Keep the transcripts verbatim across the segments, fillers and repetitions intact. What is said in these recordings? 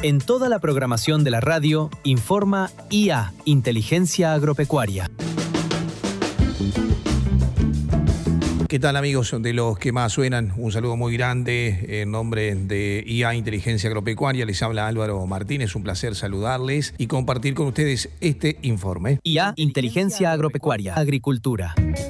En toda la programación de la radio, informa I A, Inteligencia Agropecuaria. ¿Qué tal, amigos de los que más suenan? Un saludo muy grande en nombre de I A Inteligencia Agropecuaria. Les habla Álvaro Martínez. Un placer saludarles y compartir con ustedes este informe. I A Inteligencia Agropecuaria. Agricultura.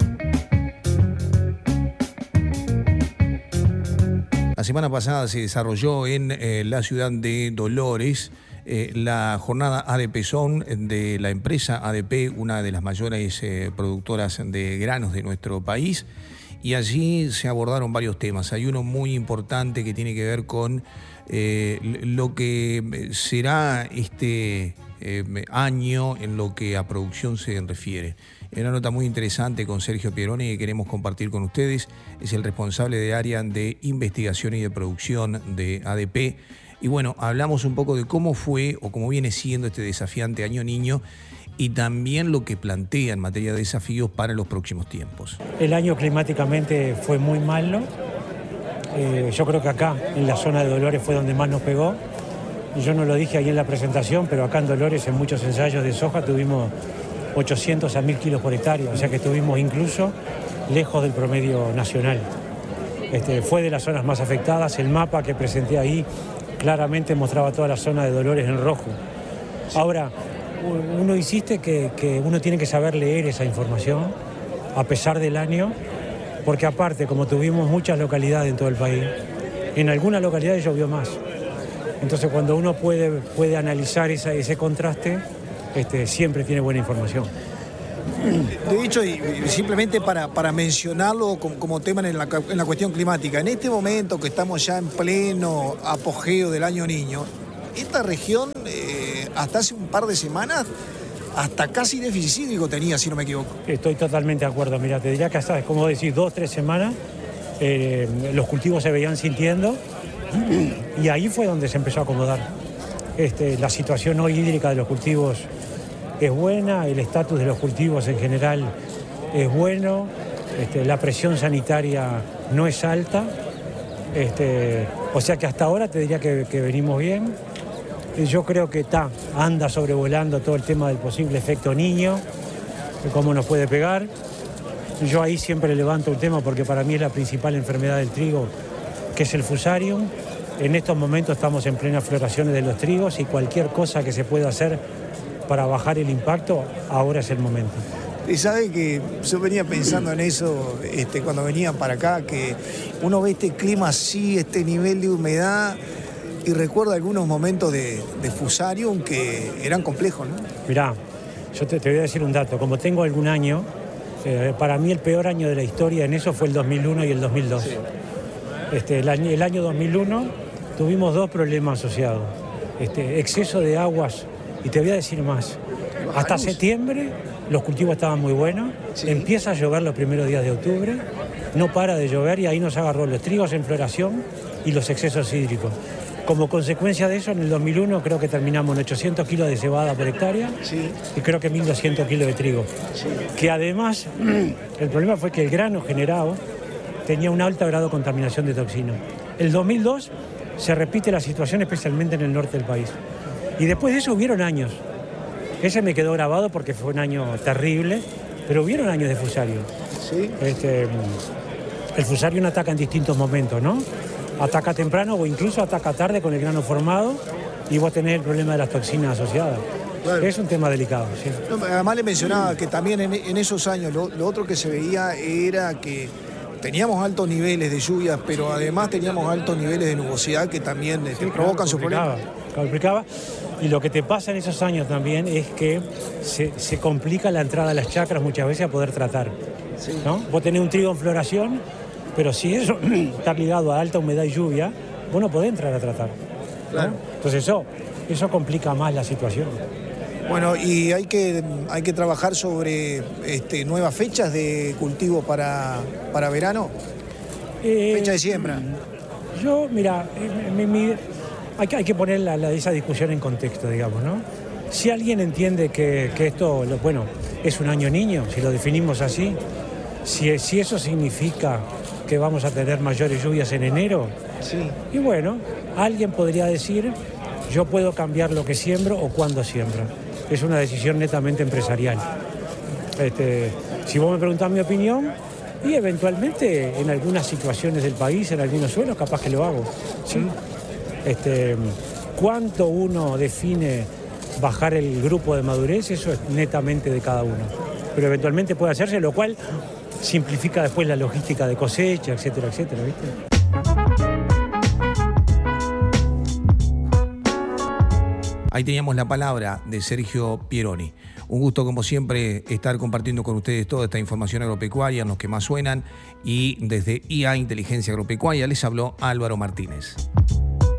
La semana pasada se desarrolló en eh, la ciudad de Dolores eh, la jornada A D P Zone de la empresa A D P, una de las mayores eh, productoras de granos de nuestro país. Y allí se abordaron varios temas. Hay uno muy importante que tiene que ver con eh, lo que será este eh, año en lo que a producción se refiere. Es una nota muy interesante con Sergio Pieroni que queremos compartir con ustedes. Es el responsable de área de investigación y de producción de A D P. Y bueno, hablamos un poco de cómo fue o cómo viene siendo este desafiante año niño y también lo que plantea en materia de desafíos para los próximos tiempos. El año climáticamente fue muy malo. Eh, yo creo que acá, en la zona de Dolores, fue donde más nos pegó. Y yo no lo dije ahí en la presentación, pero acá en Dolores, en muchos ensayos de soja, tuvimos ochocientos a mil kilos por hectárea, o sea que estuvimos incluso lejos del promedio nacional. Este, fue de las zonas más afectadas. El mapa que presenté ahí claramente mostraba toda la zona de Dolores en rojo. Ahora, uno insiste que, que uno tiene que saber leer esa información a pesar del año, porque aparte, como tuvimos muchas localidades en todo el país, en algunas localidades llovió más. Entonces, cuando uno puede, puede analizar esa, ese contraste, este, siempre tiene buena información. De hecho, y simplemente para, para mencionarlo como, como tema en la, en la cuestión climática, en este momento que estamos ya en pleno apogeo del año niño, esta región, eh, hasta hace un par de semanas, hasta casi déficit hídrico tenía, si no me equivoco. Estoy totalmente de acuerdo. Mira, te diría que hasta, como decís, dos, tres semanas, eh, los cultivos se veían sintiendo y ahí fue donde se empezó a acomodar. Este, la situación hoy hídrica de los cultivos es buena, el estatus de los cultivos en general es bueno, este, la presión sanitaria no es alta, este, o sea que hasta ahora te diría que, que venimos bien. Yo creo que está, anda sobrevolando todo el tema del posible efecto niño, de cómo nos puede pegar. Yo ahí siempre levanto un tema porque para mí es la principal enfermedad del trigo, que es el fusarium. En estos momentos estamos en plena floración de los trigos y cualquier cosa que se pueda hacer para bajar el impacto, ahora es el momento. Y sabe que yo venía pensando en eso este, cuando venía para acá, que uno ve este clima así, este nivel de humedad, y recuerdo algunos momentos de, de fusarium que eran complejos, ¿no? Mirá, yo te, te voy a decir un dato. Como tengo algún año, eh, para mí el peor año de la historia en eso fue el dos mil uno y el dos mil dos. Sí. Este, el, año, el año dos mil uno tuvimos dos problemas asociados. Este, exceso de aguas, y te voy a decir más. Hasta septiembre los cultivos estaban muy buenos, sí. Empieza a llover los primeros días de octubre, no para de llover y ahí nos agarró los trigos en floración y los excesos hídricos. Como consecuencia de eso, en el dos mil uno creo que terminamos en ochocientos kilos de cebada por hectárea, sí. Y creo que mil doscientos kilos de trigo. Sí. Que además, el problema fue que el grano generado tenía un alto grado de contaminación de toxinas. El dos mil dos se repite la situación especialmente en el norte del país. Y después de eso hubieron años. Ese me quedó grabado porque fue un año terrible, pero hubieron años de fusarium. Sí. Este, el fusarium ataca en distintos momentos, ¿no? Ataca temprano o incluso ataca tarde con el grano formado y vos tenés el problema de las toxinas asociadas. Claro. Es un tema delicado, sí. No, además le mencionaba que también en, en esos años lo, lo otro que se veía era que teníamos altos niveles de lluvias, pero además teníamos altos niveles de nubosidad que también sí, te provocan claro, sus problemas. Complicaba. Y lo que te pasa en esos años también es que se, se complica la entrada a las chacras muchas veces a poder tratar. Sí. ¿No? Vos tenés un trigo en floración, pero si eso está ligado a alta humedad y lluvia, vos no podés entrar a tratar. Claro. ¿No? Entonces eso, eso complica más la situación. Bueno, y hay que, hay que trabajar sobre este, nuevas fechas de cultivo para, para verano. Eh, Fecha de siembra. Yo, mira, mi, mi, hay, que, hay que poner la, la, esa discusión en contexto, digamos, ¿no? Si alguien entiende que, que esto, bueno, es un año niño, si lo definimos así, si, si eso significa que vamos a tener mayores lluvias en enero, sí. Y bueno, alguien podría decir yo puedo cambiar lo que siembro o cuándo siembro. Es una decisión netamente empresarial. Este, si vos me preguntás mi opinión, y eventualmente en algunas situaciones del país, en algunos suelos, capaz que lo hago. ¿Sí? Este, ¿Cuánto uno define bajar el grupo de madurez? Eso es netamente de cada uno. Pero eventualmente puede hacerse, lo cual simplifica después la logística de cosecha, etcétera, etcétera, ¿viste? Ahí teníamos la palabra de Sergio Pieroni. Un gusto, como siempre, estar compartiendo con ustedes toda esta información agropecuaria, los que más suenan. Y desde I A Inteligencia Agropecuaria les habló Álvaro Martínez.